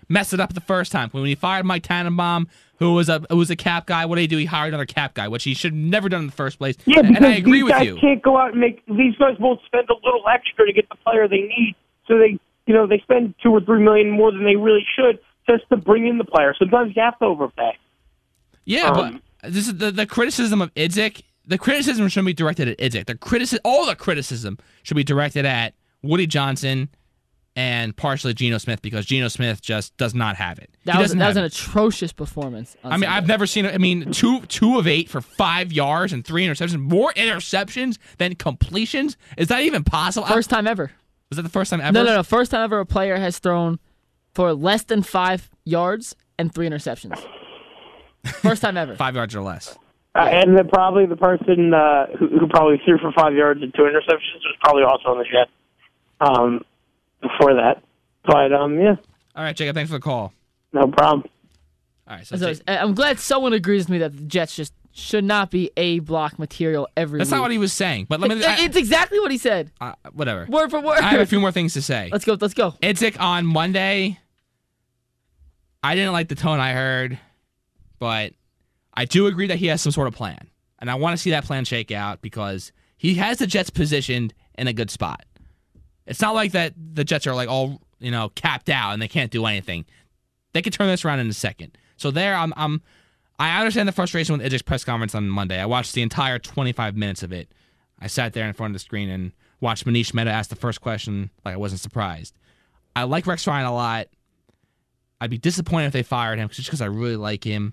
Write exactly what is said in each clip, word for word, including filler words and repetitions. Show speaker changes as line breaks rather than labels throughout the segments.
messed it up the first time. When he fired Mike Tannenbaum, who was a who was a cap guy, what did he do? He hired another cap guy, which he should have never done in the first place.
Yeah, because
and I agree
these
with
guys
you.
can't go out and make these guys won't spend a little extra to get the player they need. So they, you know, they spend two or three million more than they really should just to bring in the player. Sometimes you have to overpay.
Yeah,
Um,
but this is the the criticism of Idzik. The criticism shouldn't be directed at Idzik. The criticism, all the criticism should be directed at Woody Johnson and partially Geno Smith, because Geno Smith just does not have it.
That
he
was,
doesn't
that was
have
an
it.
atrocious performance. on
I mean,
Sunday.
I've never seen it. I mean, two two of eight for five yards and three interceptions. More interceptions than completions. Is that even possible?
First time ever.
Was that the first time ever?
No, no, no. First time ever a player has thrown for less than five yards and three interceptions. First time ever.
Five yards or less.
Uh, and then probably the person uh, who, who probably threw for five yards and two interceptions was probably also on the Jets um, before that. But, um, yeah,
All right, Jacob, thanks for the call.
no problem.
All right, so
So,
Jake-
I'm glad someone agrees with me that the Jets just should not be A block material every
that's
week.
not what he was saying. But let me.
It-
I,
it's exactly what he said.
uh, whatever.
Word for word.
I have a few more things to say.
Let's go. Let's go.
Idzik on Monday. I didn't like the tone I heard, but I do agree that he has some sort of plan. And I want to see that plan shake out because he has the Jets positioned in a good spot. It's not like that the Jets are like all, you know, capped out and they can't do anything. They could turn this around in a second. So there, I'm, I'm I understand the frustration with Idzik's press conference on Monday. I watched the entire twenty-five minutes of it. I sat there in front of the screen and watched Manish Mehta ask the first question like I wasn't surprised. I like Rex Ryan a lot. I'd be disappointed if they fired him just because I really like him.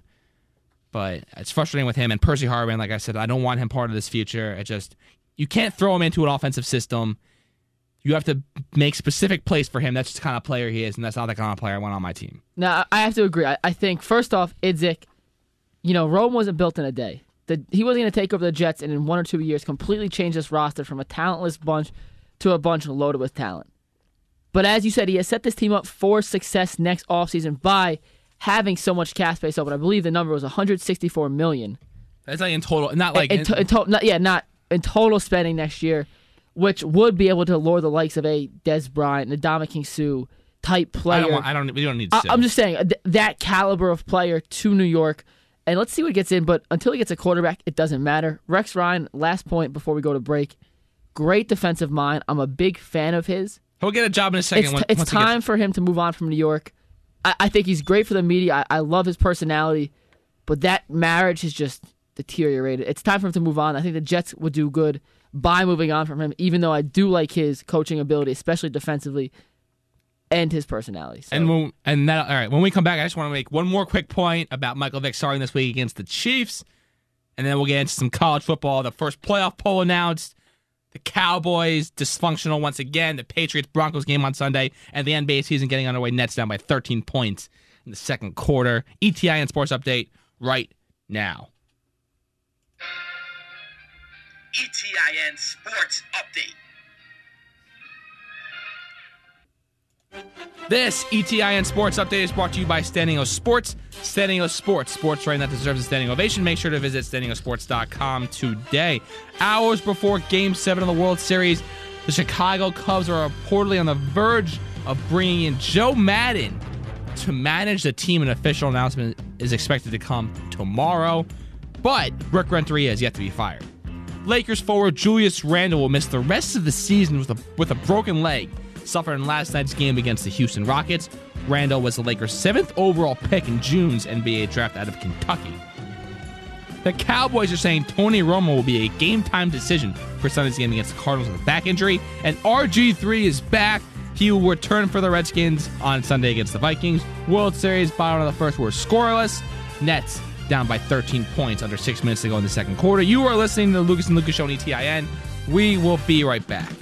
But it's frustrating with him. And Percy Harvin, like I said, I don't want him part of this future. It just, you can't throw him into an offensive system. You have to make specific plays for him. That's just the kind of player he is, and that's not the kind of player I want on my team.
Now, I have to agree. I, I think, first off, Idzik, you know, Rome wasn't built in a day. The, he wasn't going to take over the Jets and in one or two years completely change this roster from a talentless bunch to a bunch loaded with talent. But as you said, he has set this team up for success next offseason by having so much cap space open. I believe the number was one hundred sixty-four million dollars.
That's like in total, not like...
in,
in,
to, in to, not, yeah, not in total spending next year, which would be able to lure the likes of a Des Bryant, Ndamukong Suh type player.
I don't want, I don't, we don't need to
I, I'm just saying, th- that caliber of player to New York, and let's see what gets in, but until he gets a quarterback, it doesn't matter. Rex Ryan, last point before we go to break, great defensive mind. I'm a big fan of his.
He'll get a job in a second.
It's,
when,
t- it's
once he
time
gets,
for him to move on from New York. I, I think he's great for the media. I, I love his personality, but that marriage has just deteriorated. It's time for him to move on. I think the Jets would do good by moving on from him, even though I do like his coaching ability, especially defensively, and his personality. So.
And when, and that, all right, when we come back, I just want to make one more quick point about Michael Vick starting this week against the Chiefs, and then we'll get into some college football. The first playoff poll announced. The Cowboys dysfunctional once again. The Patriots-Broncos game on Sunday, and the N B A season getting underway. Nets down by thirteen points in the second quarter. E T I N Sports Update right now.
E T I N Sports Update.
This E T I N Sports Update is brought to you by Standing O Sports. Standing O Sports, sports writing that deserves a standing ovation. Make sure to visit standing o sports dot com today. Hours before Game seven of the World Series, the Chicago Cubs are reportedly on the verge of bringing in Joe Madden to manage the team. An official announcement is expected to come tomorrow, but Rick Renteria has yet to be fired. Lakers forward Julius Randle will miss the rest of the season with a, with a broken leg, suffered in last night's game against the Houston Rockets. Randle was the Lakers' seventh overall pick in June's N B A draft out of Kentucky. The Cowboys are saying Tony Romo will be a game-time decision for Sunday's game against the Cardinals with a back injury, and R G three is back. He will return for the Redskins on Sunday against the Vikings. World Series, bottom of the first were scoreless. Nets down by thirteen points under six minutes to go in the second quarter. You are listening to the Lucas and Lucas Show on E T I N. We will be right back.